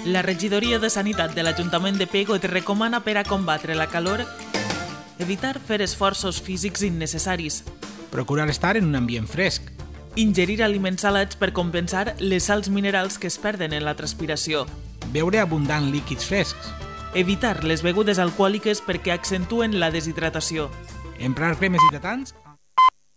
La regidoria de Sanitat de l'Ajuntament de Pego et recomana per a combatre la calor evitar fer esforços físics innecessaris, Procurar estar en un ambient fresc, ingerir aliments salats per compensar les sals minerals que es perden en la transpiració, beure abundant líquids frescs, evitar les begudes alcohòliques perquè accentuen la deshidratació. emprar cremes hidratants